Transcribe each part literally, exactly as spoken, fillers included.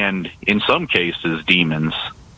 and in some cases, demons.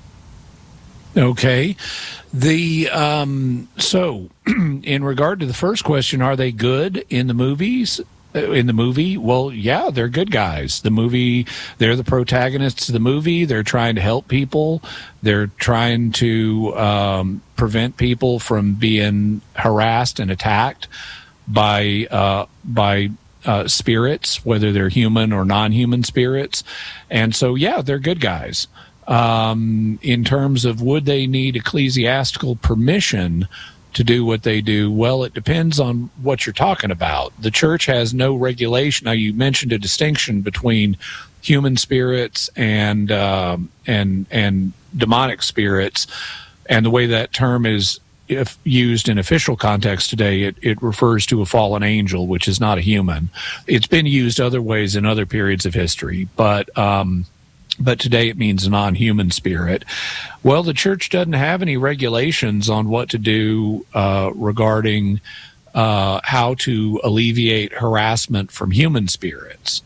Okay. The um, so, in regard to the first question, are they good in the movies? In the movie, well, yeah, they're good guys. The movie, they're the protagonists of the movie. They're trying to help people. They're trying to um, prevent people from being harassed and attacked by uh, by uh, spirits, whether they're human or non-human spirits. And so, yeah, they're good guys. Um, in terms of would they need ecclesiastical permission to do what they do? Well, it depends on what you're talking about. The church has no regulation. Now, you mentioned a distinction between human spirits and um, and and demonic spirits, and the way that term is if used in official context today, it, it refers to a fallen angel, which is not a human. It's been used other ways in other periods of history, but um, but today it means a non-human spirit. Well, the church doesn't have any regulations on what to do uh, regarding uh, how to alleviate harassment from human spirits.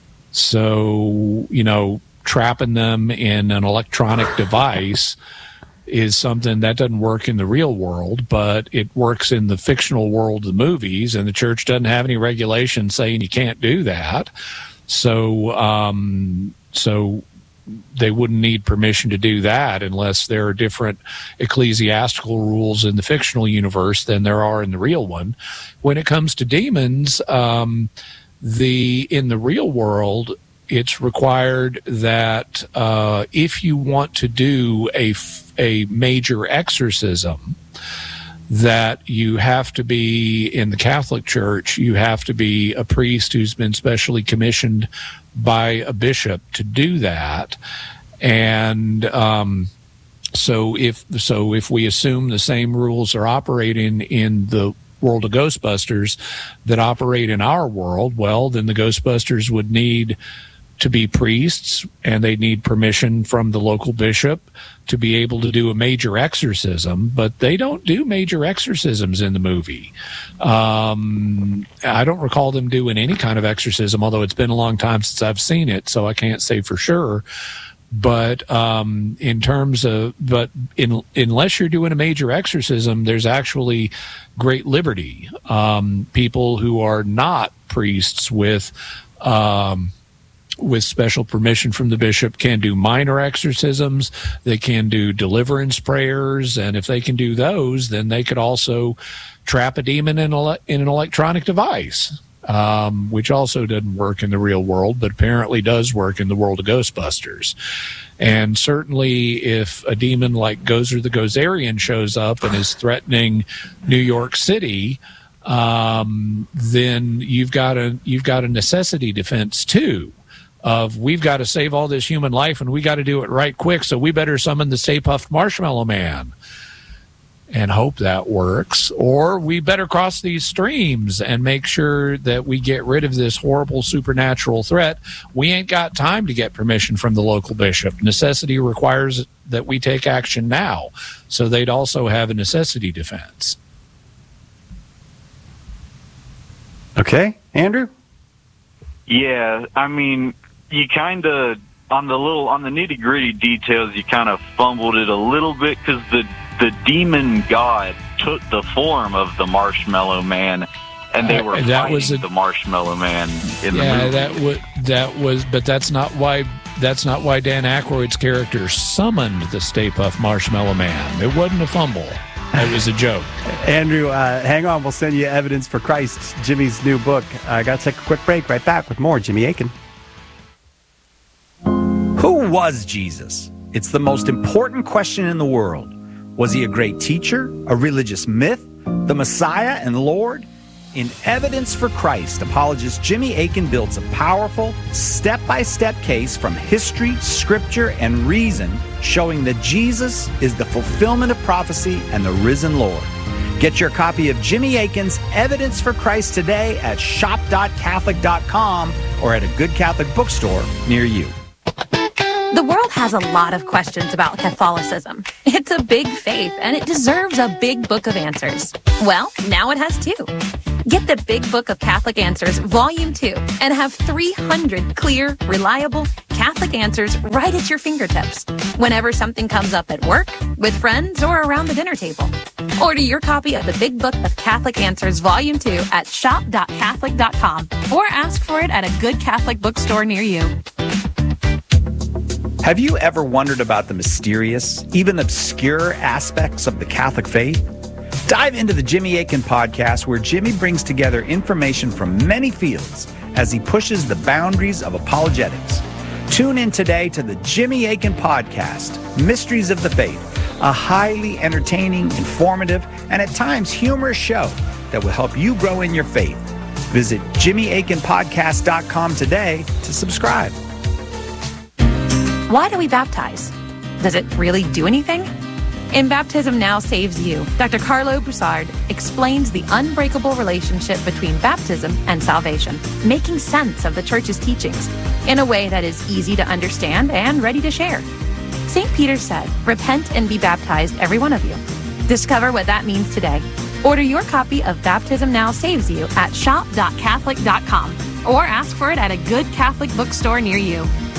So, you know, trapping them in an electronic device is something that doesn't work in the real world, but it works in the fictional world of the movies, and the church doesn't have any regulations saying you can't do that. So, um, so they wouldn't need permission to do that unless there are different ecclesiastical rules in the fictional universe than there are in the real one. When it comes to demons, um, the in the real world, it's required that uh, if you want to do a, a major exorcism, that you have to be, in the Catholic Church, you have to be a priest who's been specially commissioned by a bishop to do that. And um, so if so if we assume the same rules are operating in the world of Ghostbusters that operate in our world, well, then the Ghostbusters would need to be priests, and they need permission from the local bishop to be able to do a major exorcism, but they don't do major exorcisms in the movie. Um, I don't recall them doing any kind of exorcism, although it's been a long time since I've seen it, so I can't say for sure. But um, in terms of, but in, unless you're doing a major exorcism, there's actually great liberty. Um, people who are not priests with um, with special permission from the bishop can do minor exorcisms. They can do deliverance prayers, and if they can do those, then they could also trap a demon in, a, in an electronic device, um, which also doesn't work in the real world, but apparently does work in the world of Ghostbusters. And certainly if a demon like Gozer the Gozerian shows up and is threatening New York City, um, then you've got a you've got a necessity defense too. Of we've got to save all this human life and we got to do it right quick, so we better summon the Stay Puft Marshmallow Man and hope that works. Or we better cross these streams and make sure that we get rid of this horrible supernatural threat. We ain't got time to get permission from the local bishop. Necessity requires that we take action now. So they'd also have a necessity defense. Okay, Andrew? Yeah, I mean, you kind of, on the little, on the nitty-gritty details, you kind of fumbled it a little bit because the, the demon god took the form of the Marshmallow Man, and they were uh, that fighting was a, the Marshmallow Man in yeah, the movie. that was, that was, but that's not why, that's not why Dan Aykroyd's character summoned the Stay Puft Marshmallow Man. It wasn't a fumble. It was a joke. Andrew, uh, hang on. We'll send you Evidence for Christ, Jimmy's new book. I uh, got to take a quick break. Right back with more Jimmy Akin. Who was Jesus? It's the most important question in the world. Was he a great teacher, a religious myth, the Messiah and Lord? In Evidence for Christ, apologist Jimmy Akin builds a powerful, step-by-step case from history, scripture, and reason showing that Jesus is the fulfillment of prophecy and the risen Lord. Get your copy of Jimmy Akin's Evidence for Christ today at shop dot catholic dot com or at a good Catholic bookstore near you. The world has a lot of questions about Catholicism. It's a big faith, and it deserves a big book of answers. Well, now it has two. Get the Big Book of Catholic Answers, Volume two, and have three hundred clear, reliable Catholic answers right at your fingertips whenever something comes up at work, with friends, or around the dinner table. Order your copy of the Big Book of Catholic Answers Volume two at shop dot catholic dot com or ask for it at a good Catholic bookstore near you. Have you ever wondered about the mysterious, even obscure aspects of the Catholic faith? Dive into the Jimmy Akin Podcast, where Jimmy brings together information from many fields as he pushes the boundaries of apologetics. Tune in today to the Jimmy Akin Podcast, Mysteries of the Faith, a highly entertaining, informative, and at times humorous show that will help you grow in your faith. Visit jimmy akin podcast dot com today to subscribe. Why do we baptize? Does it really do anything? In Baptism Now Saves You, Doctor Carlo Broussard explains the unbreakable relationship between baptism and salvation, making sense of the Church's teachings in a way that is easy to understand and ready to share. Saint Peter said, "Repent and be baptized, every one of you." Discover what that means today. Order your copy of Baptism Now Saves You at shop dot catholic dot com or ask for it at a good Catholic bookstore near you.